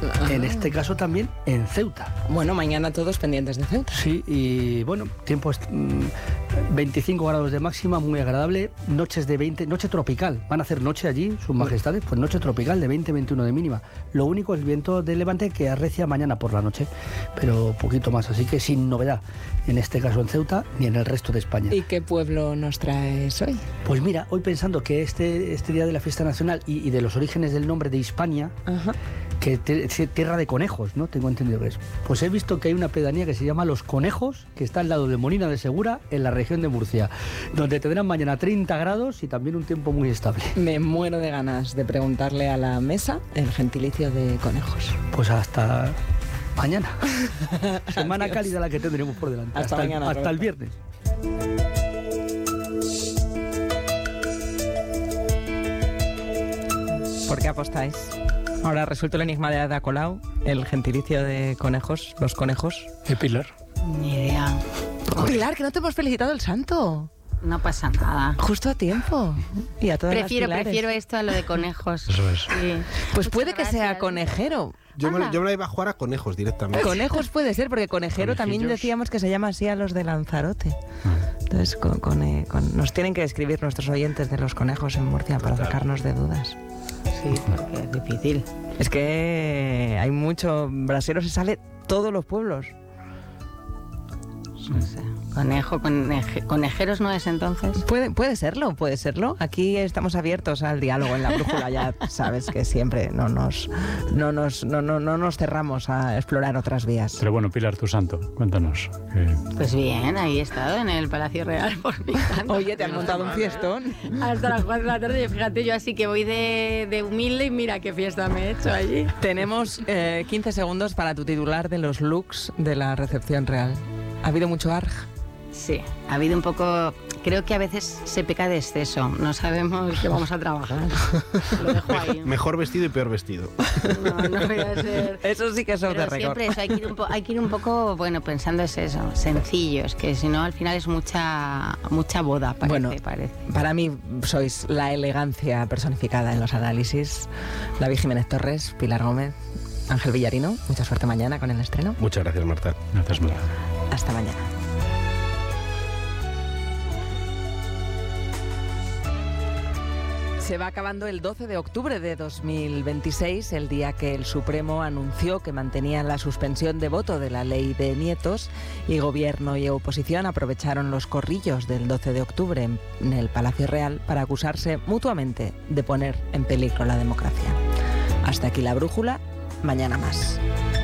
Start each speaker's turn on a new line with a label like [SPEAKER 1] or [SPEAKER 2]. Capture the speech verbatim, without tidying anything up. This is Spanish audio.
[SPEAKER 1] Ah. En este caso también en Ceuta.
[SPEAKER 2] Bueno, mañana todos pendientes de Ceuta.
[SPEAKER 1] Sí, y bueno, tiempo mmm, veinticinco grados de máxima, muy agradable, noches de veinte, noche tropical, van a hacer noche allí, sus majestades, pues noche tropical de veinte a veintiuno de mínima. Lo único es el viento de levante que arrecia mañana por la noche, pero poquito más, así que sin novedad, en este caso en Ceuta ni en el resto de España.
[SPEAKER 2] ¿Y qué pueblo nos traes hoy?
[SPEAKER 1] Pues mira, hoy pensando que este, este día de la fiesta nacional y, y de los orígenes del nombre de Hispania, ajá, que te, tierra de conejos, ¿no? Tengo entendido que es. Pues he visto que hay una pedanía que se llama Los Conejos, que está al lado de Molina de Segura, en la región de Murcia, donde tendrán mañana treinta grados y también un tiempo muy estable.
[SPEAKER 2] Me muero de ganas de preguntarle a la mesa el gentilicio de conejos.
[SPEAKER 1] Pues hasta mañana. Semana cálida la que tendremos por delante.
[SPEAKER 2] Hasta,
[SPEAKER 1] hasta
[SPEAKER 2] mañana.
[SPEAKER 1] El, hasta el viernes.
[SPEAKER 2] ¿Por qué apostáis? Ahora resuelto el enigma de Ada Colau, el gentilicio de conejos, los conejos.
[SPEAKER 1] ¿Y Pilar?
[SPEAKER 3] Ni idea.
[SPEAKER 2] Pilar, que no te hemos felicitado el santo.
[SPEAKER 3] No pasa nada.
[SPEAKER 2] Justo a tiempo. Y a todas
[SPEAKER 3] prefiero,
[SPEAKER 2] las
[SPEAKER 3] prefiero esto a lo de conejos.
[SPEAKER 4] Eso es.
[SPEAKER 3] Sí.
[SPEAKER 2] Pues
[SPEAKER 3] Muchas
[SPEAKER 2] puede que
[SPEAKER 3] gracias.
[SPEAKER 2] sea conejero.
[SPEAKER 4] Yo me, yo me la iba a jugar a conejos directamente.
[SPEAKER 2] Conejos puede ser, porque conejero también decíamos que se llama así a los de Lanzarote. Entonces, con, con, eh, con, nos tienen que escribir nuestros oyentes de los conejos en Murcia para sacarnos de dudas.
[SPEAKER 3] Sí, porque es difícil.
[SPEAKER 2] Es que hay mucho brasero, se sale todos los pueblos.
[SPEAKER 3] No sé. Conejo, coneje, conejeros no es entonces.
[SPEAKER 2] Puede, puede serlo, puede serlo. Aquí estamos abiertos al diálogo en la brújula, ya sabes que siempre no nos, no nos, no, no, no nos cerramos a explorar otras vías.
[SPEAKER 5] Pero bueno, Pilar, tu santo, cuéntanos. Que...
[SPEAKER 3] Pues bien, ahí he estado en el Palacio Real por mi santo.
[SPEAKER 2] Oye, te han montado un fiestón.
[SPEAKER 3] Hasta las cuatro de la tarde, fíjate, yo así que voy de, de humilde y mira qué fiesta me he hecho allí.
[SPEAKER 2] Tenemos eh, quince segundos para tu titular de los looks de la recepción real. ¿Ha habido mucho arg?
[SPEAKER 3] Sí, ha habido un poco... Creo que a veces se peca de exceso. No sabemos que vamos a trabajar. Lo dejo ahí.
[SPEAKER 4] Mejor vestido y peor vestido.
[SPEAKER 3] No, no voy a ser...
[SPEAKER 2] Eso sí que es off the record.
[SPEAKER 3] Siempre eso, hay que, ir un po- hay que ir un poco, bueno, pensando es eso, sencillos, que si no al final es mucha mucha boda, parece,
[SPEAKER 2] bueno,
[SPEAKER 3] parece.
[SPEAKER 2] Para mí sois la elegancia personificada en los análisis. David Jiménez Torres, Pilar Gómez, Ángel Villarino. Mucha suerte mañana con el estreno.
[SPEAKER 4] Muchas gracias, Marta.
[SPEAKER 5] Gracias, Marta.
[SPEAKER 2] Hasta mañana. Se va acabando el doce de octubre de dos mil veintiséis, el día que el Supremo anunció que mantenía la suspensión de voto de la ley de nietos, y gobierno y oposición aprovecharon los corrillos del doce de octubre en el Palacio Real para acusarse mutuamente de poner en peligro la democracia. Hasta aquí la brújula, mañana más.